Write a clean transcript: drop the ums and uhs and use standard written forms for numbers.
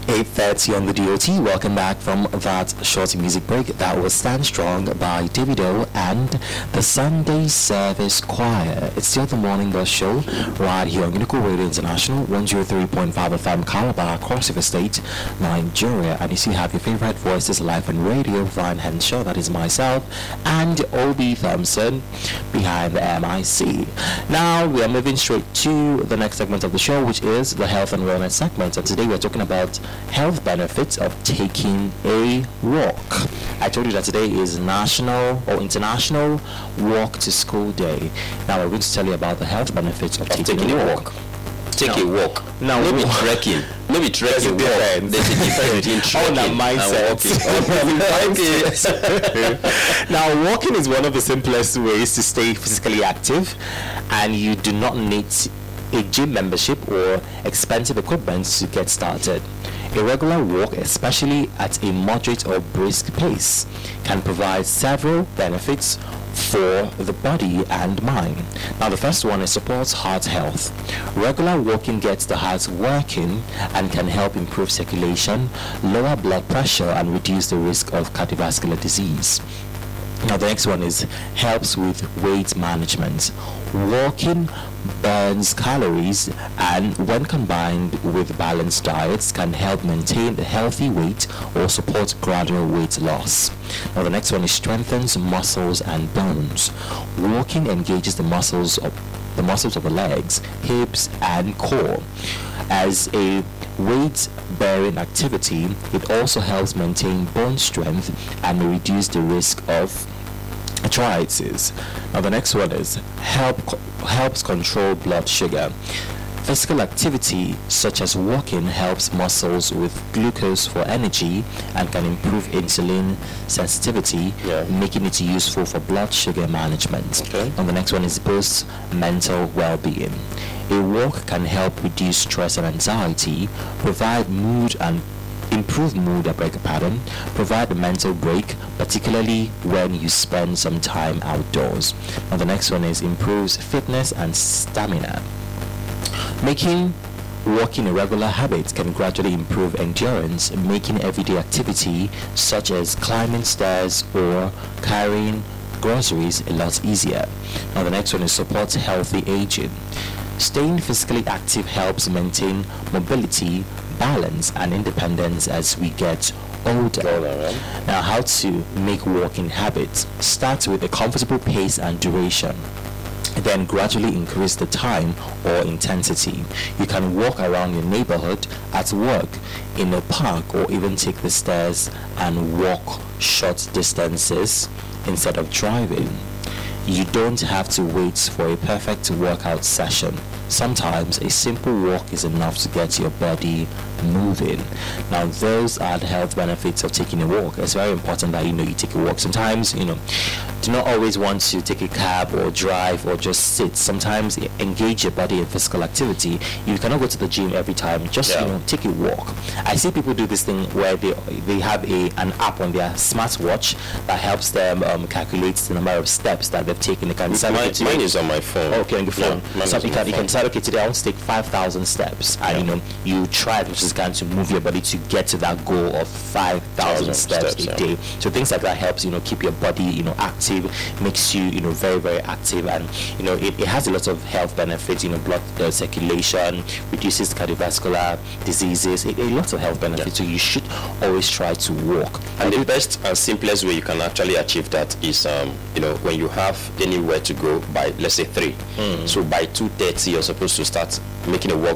8:30 on the DOT. Welcome back from that short music break. That was Stand Strong by Davido and the Sunday Service Choir. It's still the Morning Bus Show right here on Unico Radio International, 103.5 FM Calabar, Cross River State, Nigeria. And you have your favorite voices live on radio, Ryan Henshaw, that is myself, and Obi Thompson behind the MIC. Now we are moving straight to the next segment of the show, which is the health and wellness segment. And today we're talking about health benefits of taking a walk. I told you that today is National or International Walk to School Day. Now we're going to tell you about the health benefits of taking a walk. Take a walk. Now, maybe trekking. Maybe trekking. There's a difference between trekking and walking. Now, walking is one of the simplest ways to stay physically active, and you do not need a gym membership or expensive equipment to get started. A regular walk, especially at a moderate or brisk pace, can provide several benefits for the body and mind. Now, the first one is supports heart health. Regular walking gets the heart working and can help improve circulation, lower blood pressure, and reduce the risk of cardiovascular disease. Now, the next one is helps with weight management. Walking burns calories, and when combined with balanced diets, can help maintain a healthy weight or support gradual weight loss. Now, the next one is strengthens muscles and bones. Walking engages the muscles of the legs, hips, and core. As a weight-bearing activity, it also helps maintain bone strength and reduce the risk of arthritis. Now, the next one is helps control blood sugar. Physical activity such as walking helps muscles with glucose for energy and can improve insulin sensitivity, making it useful for blood sugar management. Okay. And the next one is boosts mental well-being. A walk can help reduce stress and anxiety, provide mood and improve mood, provide a mental break, particularly when you spend some time outdoors. Now, the next one is improves fitness and stamina. Making walking a regular habit can gradually improve endurance, making everyday activity such as climbing stairs or carrying groceries a lot easier. Now, the next one is supports healthy aging. Staying physically active helps maintain mobility, balance, and independence as we get older. Now, how to make walking habits. Start with a comfortable pace and duration. Then gradually increase the time or intensity. You can walk around your neighborhood, at work, in a park, or even take the stairs and walk short distances instead of driving. You don't have to wait for a perfect workout session. Sometimes a simple walk is enough to get your body moving. Now, those are the health benefits of taking a walk. It's very important that you take a walk. Sometimes do not always want to take a cab or drive or just sit. Sometimes engage your body in physical activity. You cannot go to the gym every time. Just take a walk. I see people do this thing where they have an app on their smartwatch that helps them calculate the number of steps that they've taken. They can mine is on my phone. Okay, on your phone. So you can decide, okay, today I want to take 5,000 steps, and you try as much as you can to move your body to get to that goal of 5,000 steps a day. So things like that helps keep your body active, makes you very, very active, and it has a lot of health benefits. Blood circulation, reduces cardiovascular diseases, a lot of health benefits. So you should always try to walk. And the best and simplest way you can actually achieve that is when you have anywhere to go by, let's say 3. So by 2:30 you're supposed to start making a walk